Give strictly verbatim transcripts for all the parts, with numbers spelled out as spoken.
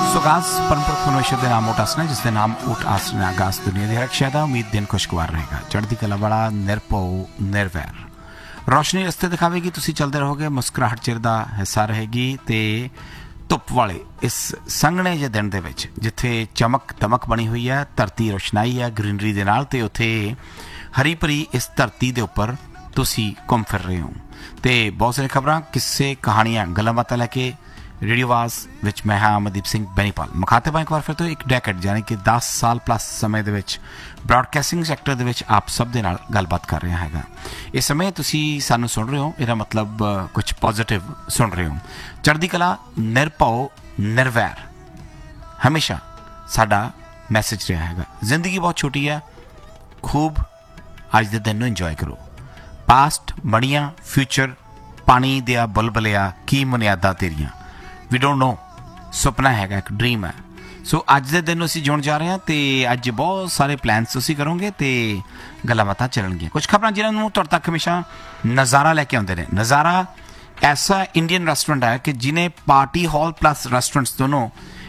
सुगास परमपुरख परमेश्वर के नाम ऊट आसना जिसके नाम ऊट आसना आगास दुनिया की रक्षा दा उम्मीद दिन खुशगवार रहेगा चढ़ती कला बड़ा निरभौ निर्वैर रोशनी रस्ते दिखावेगी तुसी चलते रहोगे मुस्कुराहट चिर दा हिस्सा रहेगी ते धुप वाले इस संघने जे दिन दे विच जिथे चमक दमक बनी हुई है धरती रोशनाई है ग्रीनरी दे नाल ते उत्थे हरी भरी इस धरती दे उपर तुसी घूम फिर रहे हो ते बहुत सारी खबरां किस्से कहानियां गल्लां बातां लैके रेडियो आवाज़ विच मैं हाँ अमनदीप सिंह बेनीपाल मुखातिब एक बार फिर तो एक डैकेड यानी कि दस साल प्लस समय दे विच ब्रॉडकास्टिंग सैक्टर दे विच आप सब दे नाल गलबात कर रहा हैगा इस समय तुसी सानू सुन रहे हो इहदा मतलब कुछ पॉजिटिव सुन रहे हो चढ़दी कला निरभौ निर्वैर हमेशा साडा मैसेज रहा हैगा जिंदगी बहुत छोटी है खूब अज दे दिन नूं इंजॉय करो पास्ट मणियां फ्यूचर पानी दिया बुलबुलिया की मुनियादा तेरियां वी डोंट नो सुपना हैगा एक ड्रीम है सो अज के दिन असीं जिउण जा रहे हैं तो अज बहुत सारे प्लैनस तुसीं करोगे तो गल्लां बातां चलणगीਆਂ कुछ खबरां जिन्होंने तुहाडे तक हमेशा नज़ारा लैके आउंदे ने नज़ारा ऐसा इंडियन रेस्टोरेंट है कि जिन्हें पार्टी हॉल प्लस रेस्टोरेंट्स दोनों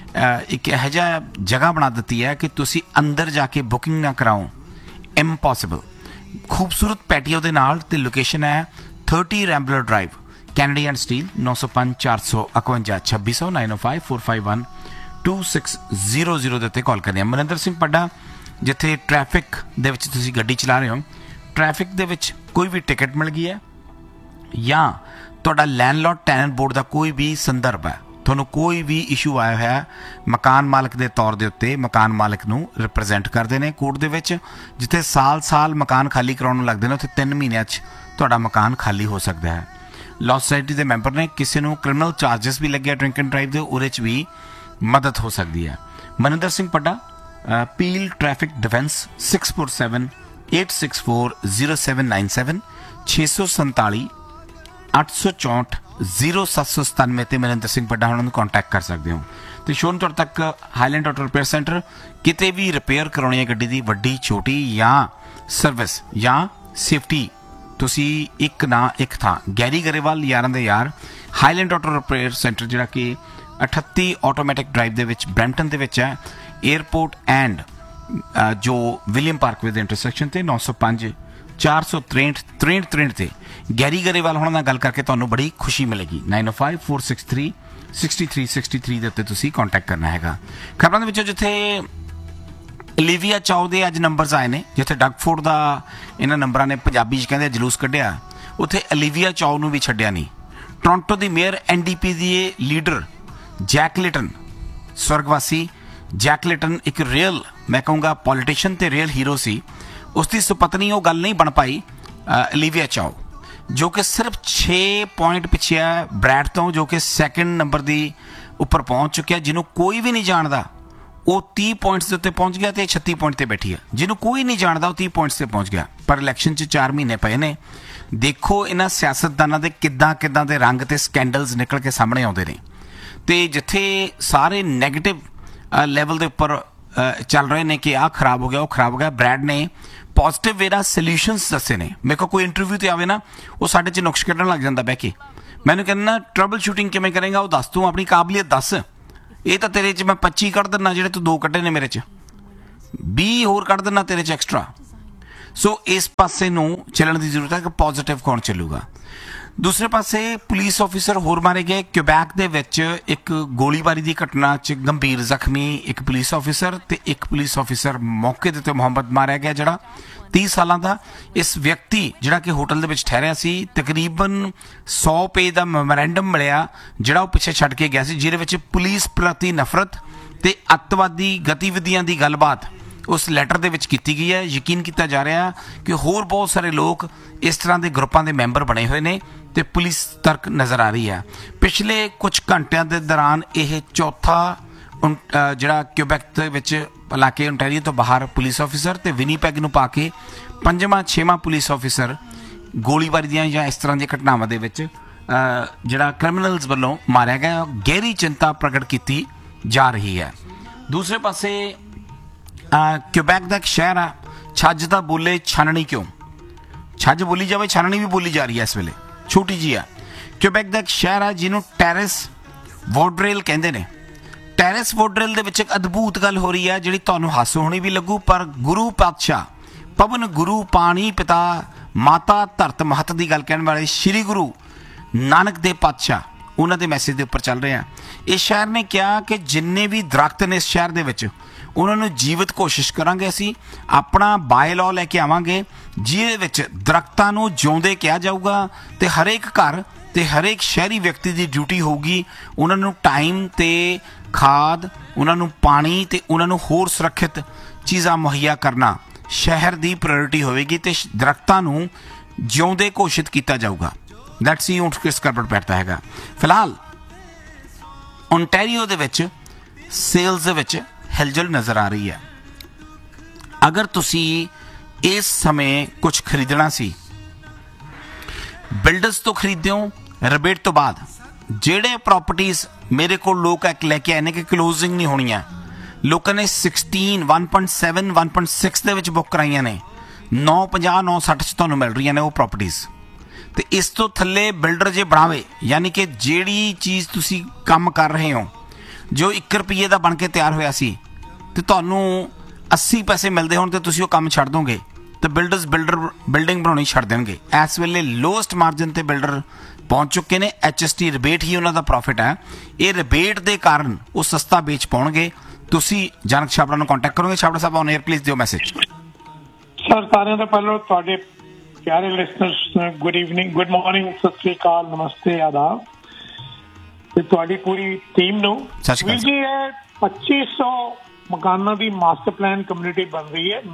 एक इहो जिहा जगह बना दी है कि तुसीं अंदर जाके बुकिंग ना कराओ इम्पॉसिबल खूबसूरत पैटियो दे नाल ते लोकेशन है thirty Rambler drive Kennedy and steel नौ सौ पाँच चार सौ इकवंजा छब्बी सौ नाइन ओ five four five one two six zero zero के उत्ते कॉल करनी है मनिंदर सिंह पड्डा जिथे ट्रैफिक दे विच तुसीं गड्डी चला रहे हो ट्रैफिक दे विच कोई भी टिकट मिल गई है या तुहाडा लैंडलॉर्ड टैनेंट बोर्ड का कोई भी संदर्भ है तुहानूं कोई भी इशू आया है मकान मालक के तौर के उत्ते मकान मालक नूं रिप्रजेंट करते हैं कोर्ट दे विच जिथे साल साल मकान खाली कराउण लगदे ने उत्थे तीन महीनों तुहाडा मकान खाली हो सकता है लॉ सोसाइटी के मैंबर ने किसी को क्रिमिनल चार्जिस भी लगे ड्रिंक एंड ड्राइव के उहदे च भी मदद हो सकती है मनिंदर सिंह पड्डा पील traffic defence six four seven eight six four zero seven nine seven छे सौ संताली अठ सौ चौंठ जीरो सत्त सौ सतानवे ते मनिंदर सिंह पड्डा उन्होंने कॉन्टैक्ट कर सकते हो तो शो तुहाडे तक हाईलैंड ऑटो रिपेयर सेंटर किते भी रिपेयर कराउणी है गड्डी दी वड्डी छोटी या सर्विस या सेफ्टी तुसी एक ना एक था गैरी गरेवाल यारां दे यार हाईलैंड ऑटो रिपेयर सेंटर जिहड़ा कि अठत्ती ऑटोमैटिक ड्राइव दे विच ब्रैम्पटन दे विच है एयरपोर्ट एंड जो विलियम पार्क विद इंटरसेक्शन ते नौ सौ पाँच चार सौ त्रेंठ त्रेंठ त्रेंठ ते गैरी गरेवाल होना नाल गल करके तुहानूं बड़ी खुशी मिलेगी नाइन ओ five four six three sixty three sixty three के उत्ते तुसीं कॉन्टैक्ट करना हैगा खबरां दे विचों जिथे ओलिविया चाओ के अज नंबरस आए हैं जिथे डगफोर्ड का इन्होंने नंबर ने पंजाबी कहते जलूस कढ़िया उत्थे ओलिविया चाओ नूं भी छड्डिया नहीं टोरंटो की मेयर एन डी पी की लीडर जैक लिटन स्वर्गवासी जैक लिटन एक रियल मैं कहूँगा पॉलिटिशियन ते रियल हीरो सी उसकी सुपत्नी वो गल नहीं बन पाई ओलिविया चाओ जो कि सिर्फ छे पॉइंट पिछे है ब्रैड तो जो कि सैकेंड नंबर की उपर पहुँच चुकिया जिन्हों कोई भी नहीं जानता वो तीह पॉइंट्स के उत्ते पहुँच गया तो छत्ती पॉइंट पर बैठी है जिन्हों कोई नहीं जानता वो तीह पॉइंट्स से पहुँच गया पर इलैक्शन च चार महीने पे ने देखो इन्होंने सियासतदानों के किद्दां किद्दां दे रंग ते स्कैंडल्स निकल के सामने आते हैं तो जिथे सारे नैगेटिव लैवल के उपर चल रहे हैं कि आ खराब हो गया वो खराब हो गया ब्रैड ने पॉजिटिव वे ना सल्यूशनस दसे ने मेरे को कोई इंटरव्यू तो आवे ना वो साढ़े च नुक्श कढ़न लग जाता बह के मैंने कहना ट्रबल शूटिंग किमें करेंगा वो दस तू अपनी काबलियत दस ये तो तेरे च मैं पच्ची कढ़ दिना जो तू दो कढ़े ने मेरे च बीह होर कढ़ दिना तेरे च एक्सट्रा सो इस पासे नूं चलण की जरूरत है कि पॉजिटिव कौन चलूगा दूसरे पासे पुलिस ऑफिसर होर मारे गए क्यूबैक दे विच एक गोलीबारी की घटना च गंभीर जख्मी एक पुलिस ऑफिसर ते एक पुलिस ऑफिसर मौके दे उत्ते मोहम्मद मारिया गया जिहड़ा तीस साल का इस व्यक्ति जिहड़ा कि होटल दे विच ठहरिया सी तकरीबन सौ पेज का मैमोरेंडम मिलिया जिहड़ा वो पिछे छड्ड के गया सी जिहदे विच पुलिस प्रति नफरत ते अतवादी गतिविधियां की गलबात उस लैटर दे विच कीती गई है यकीन किया जा रहा है कि होर बहुत सारे लोग इस तरह के ग्रुपों के मैंबर बने हुए हैं तो पुलिस तर्क नज़र आ रही है पिछले कुछ घंटिया के दौरान यह चौथा जिहड़ा क्यूबैक दे विच इलाके ओंटारियो तो बाहर पुलिस ऑफिसर तो विनीपैग नूं पा के पंजवां छेवां पुलिस ऑफिसर गोलीबारी दियां या इस तरह की घटनावां दे विच जिहड़ा क्रिमिनल्स वालों मारिया गया गहरी चिंता प्रगट की जा रही है दूसरे पासे क्यूबैक का एक शहर है छज दा बोले छाननी क्यों छज बोली जाए छाननी भी बोली जा रही है इस वेले छोटी जी है क्यूबैक का एक शहर है जिन्होंने टेरिस वॉड्रेल कहते हैं ਟੈਰੇਸ ਵੋਡਰਲ ਦੇ ਵਿੱਚ ਇੱਕ ਅਦਭੁਤ ਗੱਲ ਹੋ ਰਹੀ ਹੈ ਜਿਹੜੀ ਤੁਹਾਨੂੰ ਹਾਸੋ ਹੋਣੀ ਵੀ ਲੱਗੂ, ਪਰ ਗੁਰੂ ਪਾਤਸ਼ਾਹ ਪਵਨ ਗੁਰੂ ਪਾਣੀ ਪਿਤਾ ਮਾਤਾ ਧਰਤ ਮਹਤ ਦੀ ਗੱਲ ਕਹਿਣ ਵਾਲੇ ਸ਼੍ਰੀ ਗੁਰੂ ਨਾਨਕ ਦੇਵ ਪਾਤਸ਼ਾਹ ਉਹਨਾਂ ਦੇ ਮੈਸੇਜ ਦੇ ਉੱਪਰ ਚੱਲ ਰਹੇ ਆ। ਇਸ ਸ਼ਹਿਰ ਨੇ ਕਿਹਾ ਕਿ ਜਿੰਨੇ ਵੀ ਦਰਖਤ ਨੇ ਇਸ ਸ਼ਹਿਰ ਦੇ ਵਿੱਚ ਉਹਨਾਂ ਨੂੰ ਜੀਵਤ ਕੋਸ਼ਿਸ਼ ਕਰਾਂਗੇ, ਅਸੀਂ ਆਪਣਾ ਬਾਏ ਲਾਅ ਲੈ ਕੇ ਆਵਾਂਗੇ ਜਿਹਦੇ ਵਿੱਚ ਦਰਖਤਾਂ ਨੂੰ ਜਿਉਂਦੇ ਕਿਹਾ ਜਾਊਗਾ ਤੇ ਹਰੇਕ ਘਰ ਤੇ ਹਰੇਕ ਸ਼ਹਿਰੀ ਵਿਅਕਤੀ ਦੀ ਡਿਊਟੀ ਹੋਊਗੀ ਉਹਨਾਂ ਨੂੰ ਟਾਈਮ ਤੇ ਖਾਦ, ਉਹਨਾਂ ਨੂੰ ਪਾਣੀ ਤੇ ਉਹਨਾਂ ਨੂੰ ਹੋਰ ਸੁਰੱਖਿਅਤ ਚੀਜ਼ਾਂ ਮੁਹੱਈਆ ਕਰਨਾ ਸ਼ਹਿਰ ਦੀ ਪ੍ਰਾਇੋਰਟੀ ਹੋਵੇਗੀ ਤੇ ਦਰਖਤਾਂ ਨੂੰ ਜਿਉਂਦੇ ਘੋਸ਼ਿਤ ਕੀਤਾ ਜਾਊਗਾ। ਲੈਟਸ ਸੀ ਊਂਠ ਕਿਸ ਕਰਵਟ ਬੈਠਦਾ ਹੈਗਾ। ਫਿਲਹਾਲ ਓਨਟਾਰੀਓ ਦੇ ਵਿੱਚ ਸੇਲਸ ਦੇ ਵਿੱਚ ਹਿਲਜੁਲ ਨਜ਼ਰ ਆ ਰਹੀ ਹੈ। ਅਗਰ ਤੁਸੀਂ ਇਸ ਸਮੇਂ ਕੁਝ ਖਰੀਦਣਾ ਸੀ, ਬਿਲਡਰਸ ਤੋਂ ਖਰੀਦਦੇ ਹੋ ਰਿਬੇਟ ਤੋਂ ਬਾਅਦ, ਜਿਹੜੇ ਪ੍ਰੋਪਰਟੀਜ਼ ਮੇਰੇ ਕੋਲ ਲੋਕ ਇੱਕ ਲੈ ਕੇ ਆਏ ਨੇ ਕਿ ਕਲੋਜ਼ਿੰਗ ਨਹੀਂ ਹੋਣੀਆਂ, ਲੋਕਾਂ ਨੇ sixteen one point seven one point six ਦੇ ਵਿੱਚ ਬੁੱਕ ਕਰਾਈਆਂ ਨੇ, ਨੌ ਪੰਜਾਹ ਨੌ ਸੱਠ 'ਚ ਤੁਹਾਨੂੰ ਮਿਲ ਰਹੀਆਂ ਨੇ ਉਹ ਪ੍ਰੋਪਰਟੀਜ਼। ਤੇ ਇਸ ਤੋਂ ਥੱਲੇ ਬਿਲਡਰ ਜੇ ਬਣਾਵੇ, ਯਾਨੀ ਕਿ ਜਿਹੜੀ ਚੀਜ਼ ਤੁਸੀਂ ਕੰਮ ਕਰ ਰਹੇ ਹੋ ਜੋ ਇੱਕ ਰੁਪਈਏ ਦਾ ਬਣ ਕੇ ਤਿਆਰ ਹੋਇਆ ਸੀ ਤੇ ਤੁਹਾਨੂੰ ਅੱਸੀ ਪੈਸੇ ਮਿਲਦੇ ਹੋਣ ਤੇ ਤੁਸੀਂ ਉਹ ਕੰਮ ਛੱਡ ਦੋਗੇ ਤਾਂ ਬਿਲਡਰਸ ਬਿਲਡਰ ਬਿਲਡਿੰਗ ਬਣਾਉਣੀ ਛੱਡ ਦੇਣਗੇ। ਇਸ ਵੇਲੇ ਲੋਐਸਟ ਮਾਰਜਨ ਤੇ ਬਿਲਡਰ ਪਹੁੰਚ ਚੁੱਕੇ ਨੇ। ਐਚ ਐਸ ਟੀ ਰਿਬੇਟ ਹੀ ਉਹਨਾਂ ਦਾ ਪ੍ਰੋਫਿਟ ਹੈ। ਇਹ ਰਿਬੇਟ ਦੇ ਕਾਰਨ ਉਹ ਸਸਤਾ ਵੇਚ ਪਾਉਣਗੇ। ਤੁਸੀਂ ਜਨਕ ਛਾਬੜਾ ਨੂੰ ਕੰਟੈਕਟ ਕਰੋਗੇ। ਛਾਬੜਾ ਸਾਹਿਬ ਔਨ 에ਅਰ ਪਲੀਜ਼ ਦਿਓ ਮੈਸੇਜ। ਸਰ ਸਾਰਿਆਂ ਤੋਂ ਪਹਿਲਾਂ ਤੁਹਾਡੇ ਪਿਆਰੇ listeners good evening, good morning, Sat Sri ਅਕਾਲ, ਨਮਸਤੇ, ਆਦਾਬ ਤੇ ਤੁਹਾਡੀ ਪੂਰੀ ਟੀਮ ਨੂੰ। ਵੀਰ ਜੀ ਇਹ ਪੱਚੀ ਸੌ ਮਕਾਨਾਂ ਦੀ ਮਾਸਟਰ ਪਲਾਨ ਕਮਿਊਨਿਟੀ ਬਣ ਰਹੀ ਹੈ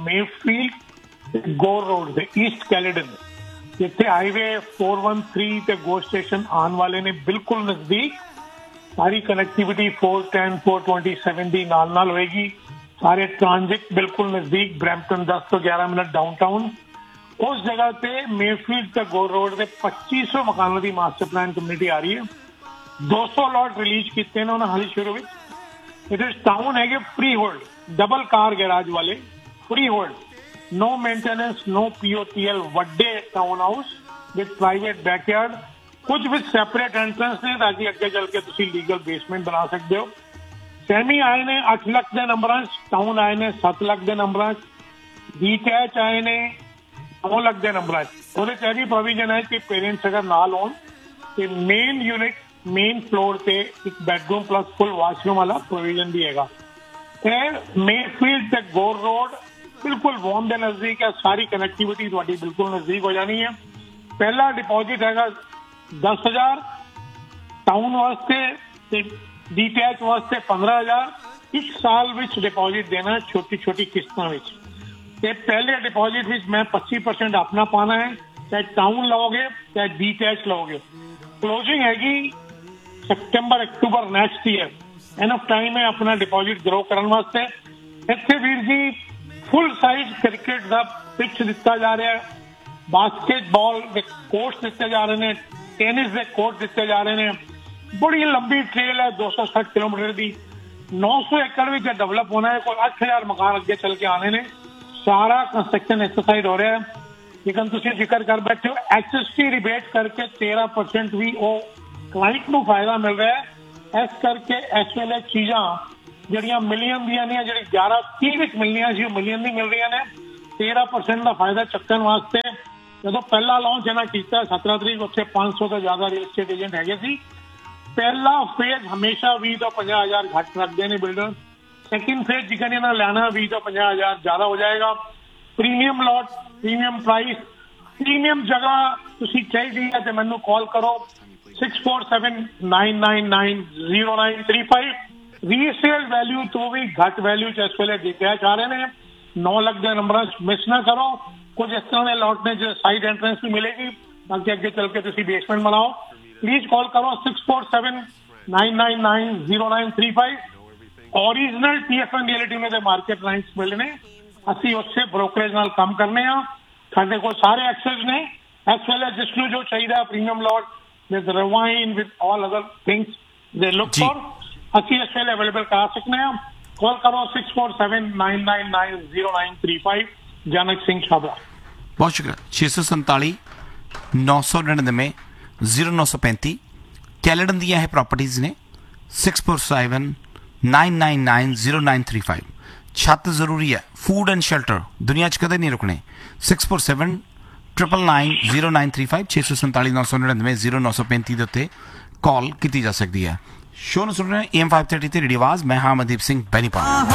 ਮੇਫੀਲਡ ਗੋਰ ਰੋਡ ਦੇ ਈਸਟ ਕੈਲੇਡਨ, ਜਿੱਥੇ ਹਾਈਵੇ four one three ਤੇ ਗੋ ਸਟੇਸ਼ਨ ਆਉਣ ਵਾਲੇ ਨੇ ਬਿਲਕੁਲ ਨਜ਼ਦੀਕ। ਸਾਰੀ connectivity four ten four twenty-seven ਦੀ ਨਾਲ ਨਾਲ ਹੋਏਗੀ। ਸਾਰੇ ਟ੍ਰਾਂਜ਼ਿਟ ਬਿਲਕੁਲ ਨਜ਼ਦੀਕ, ਬਰੈਂਪਟਨ ਦਸ ਤੋਂ ਗਿਆਰਾਂ ਮਿੰਟ ਡਾਊਨਟਾਊਨ। ਉਸ ਜਗ੍ਹਾ ਤੇ ਮੇਫੀਲਡ ਤੇ ਗੋਰ ਰੋਡ ਦੇ ਪੱਚੀ ਸੌ ਮਕਾਨਾਂ ਦੀ ਮਾਸਟਰ ਪਲਾਨ ਕਮਿਊਨਿਟੀ ਆ ਰਹੀ ਹੈ। ਦੋ ਸੌ ਲੋਟ ਰਿਲੀਜ਼ ਕੀਤੇ ਨੇ ਉਹਨਾਂ ਹਾਲੇ ਸ਼ੁਰੂ ਵਿੱਚ। ਇਹਦੇ ਟਾਊਨ ਹੈਗੇ ਫ੍ਰੀ ਹੋਲਡ, ਡਬਲ ਕਾਰ ਗੈਰਾਜ ਵਾਲੇ, ਫ੍ਰੀ ਹੋਲਡ, ਨੋ ਮੇਨਟੇਨੈਂਸ, ਨੋ ਪੀ ਓ ਟੀ ਐਲ, ਵੱਡੇ town house with private backyard, ਕੁਝ ਵਿੱਚ ਸੈਪਰੇਟ ਐਂਟਰੈਂਸ ਨੇ ਤਾਂ ਕਿ ਅੱਗੇ ਚੱਲ ਕੇ ਤੁਸੀਂ ਲੀਗਲ ਬੇਸਮੈਂਟ ਬਣਾ ਸਕਦੇ ਹੋ। ਸੈਮੀ ਆਏ ਨੇ ਅੱਠ ਲੱਖ ਦੇ ਨੰਬਰਾਂ 'ਚ, ਟਾਊਨ ਆਏ ਨੇ ਸੱਤ ਲੱਖ ਦੇ ਨੰਬਰਾਂ 'ਚ, ਡੀਟੈਚ ਆਏ ਨੇ ਨੌ ਲੱਖ ਦੇ ਨੰਬਰਾਂ 'ਚ। ਉਹਦੇ 'ਚ ਇਹ ਵੀ ਪ੍ਰੋਵੀਜ਼ਨ ਹੈ ਕਿ ਪੇਰੈਂਟਸ ਅਗਰ ਨਾਲ ਹੋਣ ਤੇ ਮੇਨ ਯੂਨਿਟ ਮੇਨ ਫਲੋਰ ਤੇ ਇੱਕ ਬੈਡਰੂਮ ਪਲੱਸ ਫੁੱਲ ਵਾਸ਼ਰੂਮ ਵਾਲਾ ਪ੍ਰੋਵੀਜ਼ਨ ਵੀ ਹੈਗਾ। ਤੇ ਮੇਫੀਲਡ ਤੇ ਗੋਰ ਰੋਡ ਬਿਲਕੁਲ ਵੌਨ ਦੇ ਨਜ਼ਦੀਕ ਹੈ। ਸਾਰੀ ਕਨੈਕਟੀਵਿਟੀ ਤੁਹਾਡੀ ਬਿਲਕੁਲ ਨਜ਼ਦੀਕ ਹੋ ਜਾਣੀ ਹੈ। ਪਹਿਲਾ ਡਿਪੋਜ਼ਿਟ ਹੈਗਾ ਦਸ ਹਜ਼ਾਰ ਟਾਊਨ ਵਾਸਤੇ ਤੇ ਡੀਟੈਚ ਵਾਸਤੇ ਪੰਦਰਾਂ ਹਜ਼ਾਰ। ਇੱਕ ਸਾਲ ਵਿੱਚ ਡਿਪੋਜ਼ਿਟ ਦੇਣਾ ਛੋਟੀ ਛੋਟੀ ਕਿਸ਼ਤਾਂ ਵਿੱਚ। ਤੇ ਪਹਿਲੇ ਡਿਪੋਜ਼ਿਟ ਵਿੱਚ ਮੈਂ ਪੱਚੀ ਪਰਸੈਂਟ ਆਪਣਾ ਪਾਣਾ ਹੈ, ਚਾਹੇ ਟਾਊਨ ਲਓਗੇ ਚਾਹੇ ਡੀਟੈਚ ਲਓਗੇ। ਕਲੋजिंग ਹੈਗੀ September October next year. Enough time ਹੈ ਆਪਣਾ ਡਿਪੋਜ਼ਿਟ ਗਰੋ ਕਰਨ ਵਾਸਤੇ। ਇੱਥੇ ਵੀਰ ਜੀ ਫੁੱਲ ਸਾਈਜ਼ ਕ੍ਰਿਕਟ ਦਾ ਪਿਚ ਦਿੱਤਾ ਜਾ ਰਿਹਾ ਹੈ, ਬਾਸਕਟਬਾਲ ਦੇ ਕੋਰਟ ਦਿੱਤੇ ਜਾ ਰਹੇ ਨੇ, ਟੈਨਿਸ ਦੇ ਕੋਰਟ ਦਿੱਤੇ ਜਾ ਰਹੇ ਨੇ। ਬੜੀ ਲੰਬੀ ਟ੍ਰੇਲ ਹੈ ਦੋ ਸੌ ਸੱਠ ਕਿਲੋਮੀਟਰ ਦੀ। ਨੌ ਸੌ ਏਕੜ ਵਿੱਚ ਡਿਵੈਲਪ ਹੋਣਾ ਹੈ। ਕੋਈ ਅੱਠ ਹਜ਼ਾਰ ਮਕਾਨ ਅੱਗੇ ਚੱਲ ਕੇ ਆਣੇ ਨੇ। ਸਾਰਾ ਕੰਸਟਰਕਸ਼ਨ ਐਕਸਰਸਾਈਜ਼ ਹੋ ਰਿਹਾ ਹੈ। ਲੇਕਿਨ ਤੁਸੀਂ ਜ਼ਿਕਰ ਕਰ ਬੈਠੇ ਹੋ ਐਚ ਐਸ ਟੀ ਰਿਬੇਟ ਕਰਕੇ ਤੇਰਾਂ ਪਰਸੈਂਟ ਵੀ ਉਹ ਕਲਾਇੰਟ ਨੂੰ ਫਾਇਦਾ ਮਿਲ ਰਿਹਾ ਹੈ। ਇਸ ਕਰਕੇ ਇਸ ਵੇਲੇ ਚੀਜ਼ਾਂ ਜਿਹੜੀਆਂ ਮਿਲੀਅਨ ਦੀਆਂ ਨੇ, ਜਿਹੜੀ ਗਿਆਰਾਂ ਤੀਹ ਵਿੱਚ ਮਿਲਣੀਆਂ ਸੀ ਉਹ ਮਿਲੀਅਨ ਦੀ ਮਿਲ ਰਹੀਆਂ ਨੇ। ਤੇਰਾਂ ਪਰਸੈਂਟ ਦਾ ਫਾਇਦਾ ਚੱਕਣ ਵਾਸਤੇ ਜਦੋਂ ਪਹਿਲਾ ਲਾਂਚ ਇਹਨਾਂ ਕੀਤਾ ਸत्रह ਤਰੀਕ, ਉੱਥੇ ਪੰਜ ਸੌ ਤੋਂ ਜ਼ਿਆਦਾ ਰੀਅਲ ਸਟੇਟ ਏਜੰਟ ਹੈਗੇ ਸੀ। ਪਹਿਲਾ ਫੇਜ਼ ਹਮੇਸ਼ਾ ਵੀਹ ਤੋਂ ਪੰਜਾਹ ਹਜ਼ਾਰ ਘੱਟ ਰੱਖਦੇ ਨੇ ਬਿਲਡਰ। ਸੈਕਿੰਡ ਫੇਜ਼ ਜਿਕਨ ਇਹਨਾਂ ਲੈਣਾ ਵੀਹ ਤੋਂ ਪੰਜਾਹ ਹਜ਼ਾਰ ਜ਼ਿਆਦਾ ਹੋ ਜਾਏਗਾ। ਪ੍ਰੀਮੀਅਮ ਲੋਟ, ਪ੍ਰੀਮੀਅਮ ਪ੍ਰਾਈਸ, ਪ੍ਰੀਮੀਅਮ ਜਗ੍ਹਾ ਤੁਸੀਂ ਚਾਹੀਦੀ ਹੈ ਤੇ ਮੈਨੂੰ ਕਾਲ ਕਰੋ six four seven nine nine nine zero nine three five। Resale value ਤੋਂ ਵੀ ਘੱਟ ਵੈਲਿਊ 'ਚ ਇਸ ਵੇਲੇ ਡਿਟੈਚ ਆ ਰਹੇ ਨੇ। ਨੌ ਲੱਖ ਦੇ ਨੰਬਰਾਂ 'ਚ ਮਿਸ ਨਾ ਕਰੋ। ਕੁਝ ਇਸ ਤਰ੍ਹਾਂ ਦੇ ਲੋਟ ਨੇ ਜੋ ਸਾਈਡ ਐਂਟਰੈਂਸ ਵੀ ਮਿਲੇਗੀ ਤਾਂ ਕਿ ਅੱਗੇ ਚੱਲ ਕੇ ਤੁਸੀਂ ਬੇਸਮੈਂਟ ਬਣਾਓ। ਪਲੀਜ਼ ਕਾਲ ਕਰੋ six four seven nine nine nine zero nine three five। Original T F ਐਨ ਰੀਅਲਿਟੀ ਨੇ ਦੇ ਮਾਰਕੀਟ ਲਾਈਨਸ ਮਿਲਦੇ ਨੇ। ਅਸੀਂ ਉਸੇ ਬ੍ਰੋਕਰੇਜ ਨਾਲ ਕੰਮ ਕਰਨੇ ਆ। ਸਾਡੇ ਕੋਲ ਸਾਰੇ ਐਕਸੈਸ ਨੇ। ਇਸ ਵੇਲੇ ਜਿਸ ਨੂੰ ਜੋ ਚਾਹੀਦਾ premium lot with Revine, with all other things they look for, ਅਸੀਂ ਇਸ ਵੇਲੇ ਅਵੇਲੇਬਲ ਕਰਾ ਸਕਦੇ ਹਾਂ। ਕਾਲ ਕਰੋ six four seven nine nine nine zero nine three five। ਜਨਕ ਸਿੰਘ ਛਾਬੜਾ। ਬਹੁਤ ਸ਼ੁਕਰੀਆ। ਛੇ ਸੌ ਸੰਤਾਲੀ ਨੌ ਸੌ ਨੜਿਨਵੇਂ ਜ਼ੀਰੋ ਨੌ ਸੌ ਪੈਂਤੀ ਕੈਲੇਡਨ ਦੀਆਂ ਇਹ ਪ੍ਰੋਪਰਟੀਜ਼ ਨੇ। Six four seven nine nine nine zero nine three five छत जरूरी है फूड एंड शेल्टर दुनिया च कदे नहीं रुकने six four seven triple nine zero nine three five छे सौ संताली नौ सौ नड़िनवे जीरो नौ सौ पैंती के उत्ते कॉल की जा सकती है शो सुन रहे हैं एम फाइव थर्टी रेडियो आवाज मैं हाँ मनदीप सिंह बैनीपाल